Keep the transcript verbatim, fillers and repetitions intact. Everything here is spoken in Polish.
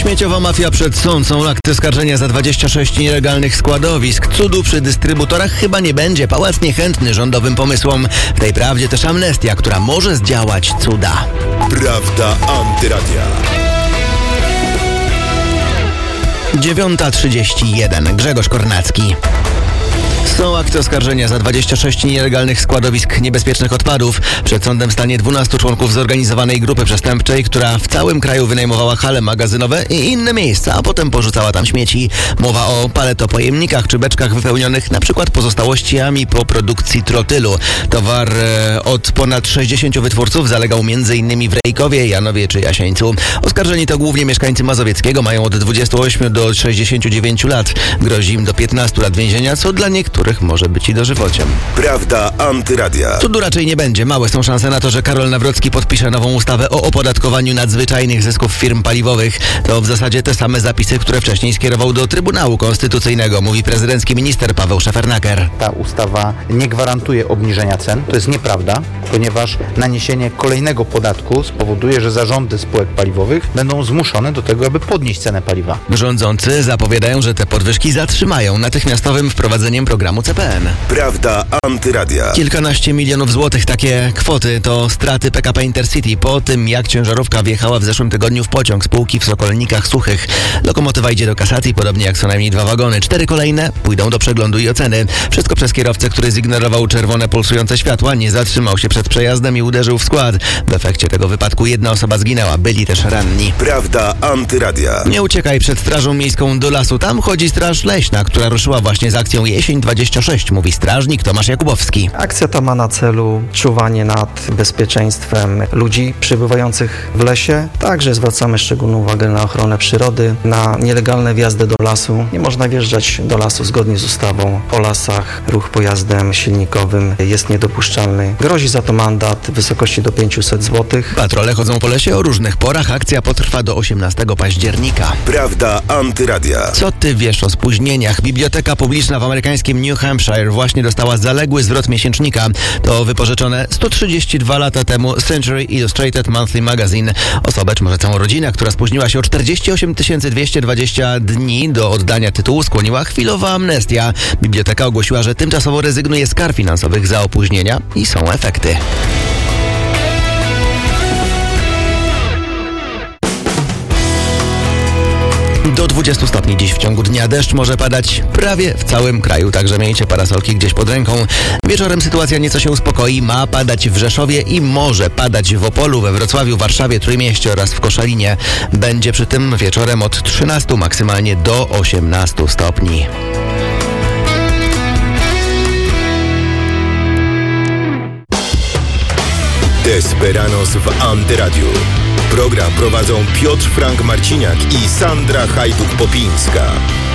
Śmieciowa mafia przed sąd. Są akty oskarżenia za dwadzieścia sześć nielegalnych składowisk. Cudu przy dystrybutorach chyba nie będzie. Pałac niechętny rządowym pomysłom. W tej prawdzie też amnestia, która może zdziałać cuda. Prawda Antyradia. dziewiąta trzydzieści jeden. Grzegorz Kornacki. Są akty oskarżenia za dwadzieścia sześć nielegalnych składowisk niebezpiecznych odpadów. Przed sądem stanie dwunastu członków zorganizowanej grupy przestępczej, która w całym kraju wynajmowała hale magazynowe i inne miejsca, a potem porzucała tam śmieci. Mowa o paletopojemnikach czy beczkach wypełnionych na przykład pozostałościami po produkcji trotylu. Towar e, od ponad sześćdziesięciu wytwórców zalegał m.in. w Rejkowie, Janowie czy Jasieńcu. Oskarżeni to głównie mieszkańcy Mazowieckiego, mają od dwudziestu ośmiu do sześćdziesięciu dziewięciu lat. Grozi im do piętnastu lat więzienia, co dla niektórych może być i dożywociem. Prawda Antyradia. Cudu raczej nie będzie. Małe są szanse na to, że Karol Nawrocki podpisze nową ustawę o opodatkowaniu nadzwyczajnych zysków firm paliwowych. To w zasadzie te same zapisy, które wcześniej skierował do Trybunału Konstytucyjnego, mówi prezydencki minister Paweł Szefernaker. Ta ustawa nie gwarantuje obniżenia cen. To jest nieprawda, ponieważ naniesienie kolejnego podatku spowoduje, że zarządy spółek paliwowych będą zmuszone do tego, aby podnieść cenę paliwa. Rządzący zapowiadają, że te podwyżki zatrzymają natychmiastowym wprowadzeniem programu C P N. Prawda Antyradia. Kilkanaście milionów złotych, takie kwoty to straty P K P Intercity po tym, jak ciężarówka wjechała w zeszłym tygodniu w pociąg spółki w Sokolnikach Suchych. Lokomotywa idzie do kasacji, podobnie jak co najmniej dwa wagony. Cztery kolejne pójdą do przeglądu i oceny. Wszystko przez kierowcę, który zignorował czerwone pulsujące światła, nie zatrzymał się przed przejazdem i uderzył w skład. W efekcie tego wypadku jedna osoba zginęła, byli też ranni. Prawda Antyradia. Nie uciekaj przed Strażą Miejską do lasu. Tam chodzi Straż Leśna, która ruszyła właśnie z akcją Jesień dwadzieścia sześć, mówi strażnik Tomasz Jakubowski. Akcja ta ma na celu czuwanie nad bezpieczeństwem ludzi przebywających w lesie. Także zwracamy szczególną uwagę na ochronę przyrody, na nielegalne wjazdy do lasu. Nie można wjeżdżać do lasu zgodnie z ustawą o lasach. Ruch pojazdem silnikowym jest niedopuszczalny. Grozi za to mandat w wysokości do pięciuset złotych. Patrole chodzą po lesie o różnych porach. Akcja potrwa do osiemnastego października. Prawda Antyradia. Co ty wiesz o spóźnieniach? Biblioteka publiczna w amerykańskim New Hampshire właśnie dostała zaległy zwrot miesięcznika. To wypożyczone sto trzydzieści dwa lata temu Century Illustrated Monthly Magazine. Osobę, czy może całą rodzinę, która spóźniła się o czterdzieści osiem tysięcy dwieście dwadzieścia dni do oddania tytułu, skłoniła chwilowa amnestia. Biblioteka ogłosiła, że tymczasowo rezygnuje z kar finansowych za opóźnienia i są efekty. Do dwudziestu stopni dziś w ciągu dnia. Deszcz może padać prawie w całym kraju, także miejcie parasolki gdzieś pod ręką. Wieczorem sytuacja nieco się uspokoi. Ma padać w Rzeszowie i może padać w Opolu, we Wrocławiu, Warszawie, Trójmieście oraz w Koszalinie. Będzie przy tym wieczorem od trzynastu maksymalnie do osiemnastu stopni. Desperanos w Antyradiu. Program prowadzą Piotr Frank Marciniak i Sandra Hajduk-Popińska.